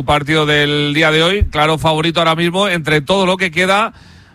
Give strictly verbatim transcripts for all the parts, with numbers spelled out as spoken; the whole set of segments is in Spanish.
Partido del día de hoy, claro favorito ahora mismo entre todo lo que queda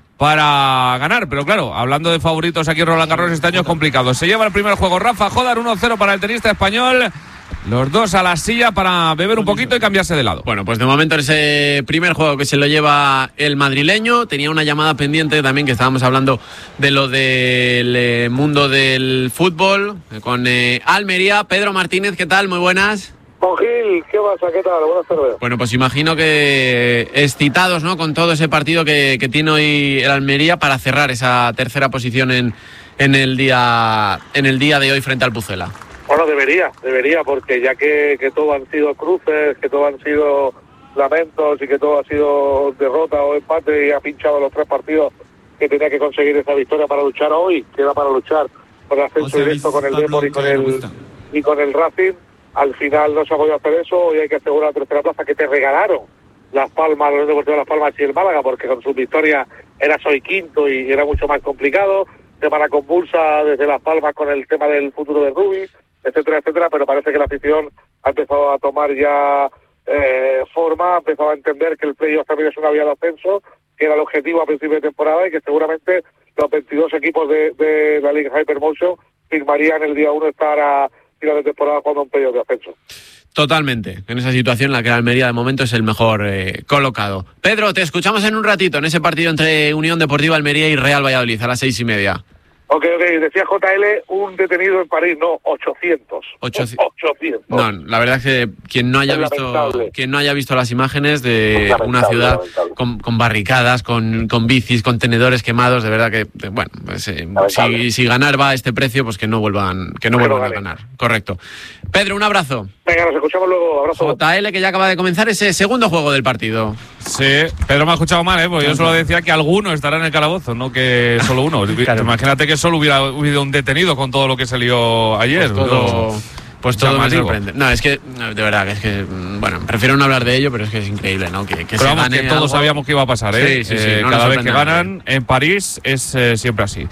para ganar, pero claro, hablando de favoritos aquí en Roland Garros este año es complicado. Se lleva el primer juego Rafa Jódar, uno cero para el tenista español. Los dos a la silla para beber un poquito y cambiarse de lado. Bueno, pues de momento ese primer juego que se lo lleva el madrileño. Tenía una llamada pendiente también, que estábamos hablando de lo del eh, mundo del fútbol con eh, Almería. Pedro Martínez, ¿qué tal? Muy buenas. Don Gil, ¿qué pasa? ¿Qué tal? Buenas tardes. Bueno, pues imagino que excitados, ¿no?, con todo ese partido que, que tiene hoy el Almería para cerrar esa tercera posición en, en, el día, en el día de hoy frente al Pucela. Bueno, debería, debería, porque ya que, que todo han sido cruces, que todo han sido lamentos y que todo ha sido derrota o empate y ha pinchado los tres partidos que tenía que conseguir esa victoria para luchar hoy, que era para luchar por el ascenso o sea, directo con el Depor y con el, y con el Racing. Al final no se ha podido hacer eso, hoy hay que asegurar la tercera plaza que te regalaron Las Palmas, los Deportivos de Las Palmas y el Málaga, porque con su victoria eras hoy quinto y era mucho más complicado. Semana convulsa desde Las Palmas con el tema del futuro de Rubí, etcétera, etcétera, pero parece que la afición ha empezado a tomar ya eh, forma, ha empezado a entender que el playoff también es una vía de ascenso, que era el objetivo a principio de temporada y que seguramente los veintidós equipos de, de la Liga Hypermotion firmarían el día uno estar a final de temporada jugando un playoff de ascenso. Totalmente, en esa situación en la que la Almería de momento es el mejor eh, colocado. Pedro, te escuchamos en un ratito en ese partido entre Unión Deportiva Almería y Real Valladolid a las seis y media. Ok, ok, decía J L, un detenido en París, no, ochocientos. ochocientos. ochocientos. No, la verdad es que quien no haya es visto lamentable. quien no haya visto las imágenes de una ciudad con, con barricadas, con, con bicis, con tenedores quemados, de verdad que, bueno, pues, eh, si, si ganar va a este precio, pues que no vuelvan, que no vuelvan a ganar. Correcto. Pedro, un abrazo. Venga, nos escuchamos luego, abrazo. J L, que ya acaba de comenzar ese segundo juego del partido. Sí, Pedro me ha escuchado mal, ¿eh? Porque yo solo decía que alguno estará en el calabozo, no que solo uno. Claro. Imagínate que solo hubiera habido un detenido con todo lo que se lió ayer. Pues todo, no, pues todo me sorprende. No, es que, de verdad, es que, bueno, prefiero no hablar de ello, pero es que es increíble, ¿no? Que, que pero se vamos, gane que todos algo. sabíamos que iba a pasar, ¿eh? Sí, sí, sí, eh no cada vez que ganan en París es eh, siempre así.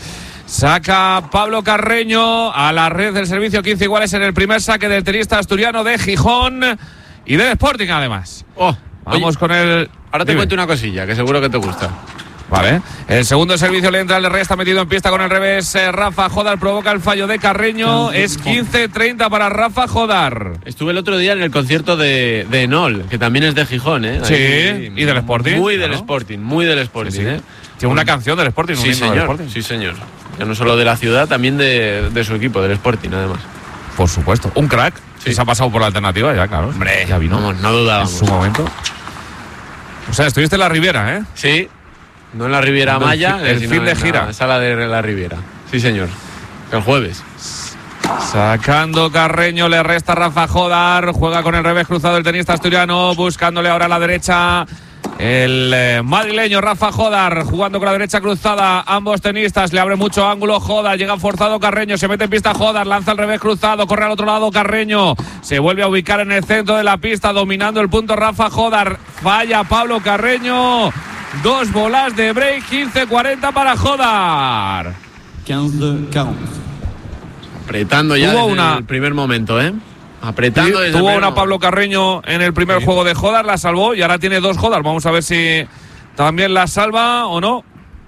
Saca Pablo Carreño a la red del servicio quince iguales en el primer saque del tenista asturiano de Gijón y del Sporting, además. Oh, Vamos oye, con el... Ahora te Dime. cuento una cosilla que seguro que te gusta. Vale. El segundo servicio le entra al rey, está metido en pista con el revés. Eh, Rafa Jódar provoca el fallo de Carreño. Es quince treinta para Rafa Jódar. Estuve el otro día en el concierto de, de Enol, que también es de Gijón, ¿eh? Sí, Ahí, y del Sporting. Muy del ¿no? Sporting, muy del Sporting, sí, sí. ¿eh? Tiene una canción del Sporting. Sí, señor. Del Sporting. Sí, señor. Ya no solo de la ciudad, también de, de su equipo, del Sporting, además. Por supuesto. Un crack. Sí. Y se ha pasado por la alternativa, ya, claro. Hombre, ya vino. Vamos, no dudábamos. En su momento. O sea, estuviste en la Riviera, ¿eh? Sí. No en la Riviera Maya, el, el sino fin de en gira. La sala de la Riviera. Sí, señor. El jueves. Sacando Carreño, le resta Rafa Jódar. Juega con el revés cruzado el tenista asturiano. Buscándole ahora a la derecha el eh, madrileño Rafa Jódar. Jugando con la derecha cruzada. Ambos tenistas le abre mucho ángulo. Jódar llega forzado Carreño. Se mete en pista Jódar. Lanza el revés cruzado. Corre al otro lado Carreño. Se vuelve a ubicar en el centro de la pista. Dominando el punto Rafa Jódar. Falla Pablo Carreño. Dos bolas de break, quince cuarenta para Jódar. quince cuarenta. Apretando ya desde una... el primer momento, ¿eh? Apretando sí, desde Tuvo el una Pablo Carreño en el primer sí. juego de Jódar, la salvó y ahora tiene dos Jódar. Vamos a ver si también la salva o no.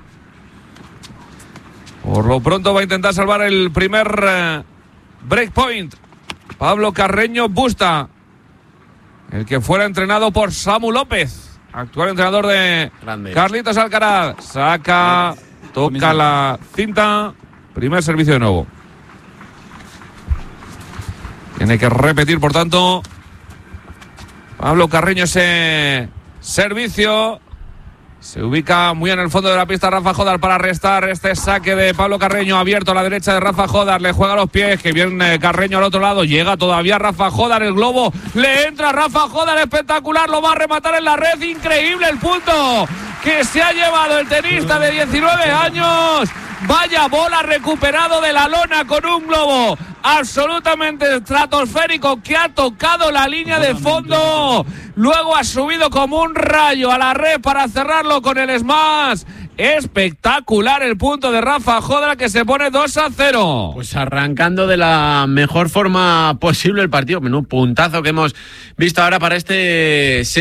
Por lo pronto va a intentar salvar el primer eh, breakpoint. Pablo Carreño Busta, el que fuera entrenado por Samu López, actual entrenador de Grande. Carlitos Alcaraz. Saca, toca la cinta. Primer servicio de nuevo. Tiene que repetir, por tanto, Pablo Carreño ese servicio. Se ubica muy en el fondo de la pista Rafa Jódar para restar este saque de Pablo Carreño, abierto a la derecha de Rafa Jódar, le juega a los pies, que viene Carreño al otro lado, llega todavía Rafa Jódar, el globo, le entra Rafa Jódar, espectacular, lo va a rematar en la red, increíble el punto que se ha llevado el tenista de diecinueve años. Vaya bola recuperado de la lona con un globo absolutamente estratosférico que ha tocado la línea de fondo. Luego ha subido como un rayo a la red para cerrarlo con el smash. Espectacular el punto de Rafa Jódar, que se pone dos a cero. Pues arrancando de la mejor forma posible el partido. Menudo puntazo que hemos visto ahora para este